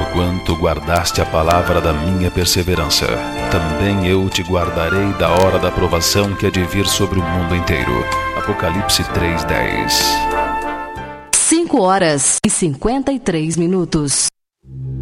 Porquanto guardaste a palavra da minha perseverança, também eu te guardarei da hora da provação que há de vir sobre o mundo inteiro. Apocalipse 3:10. 5 horas e 53 minutos.